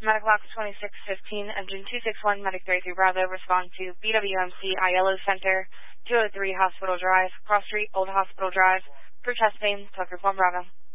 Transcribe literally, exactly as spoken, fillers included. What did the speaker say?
Medical Box twenty-six fifteen, engine two six one, Medic thirty-three Bravo, respond to B W M C Aiello Center, two oh three Hospital Drive, Cross Street, Old Hospital Drive, for chest pain, Tucker one Bravo.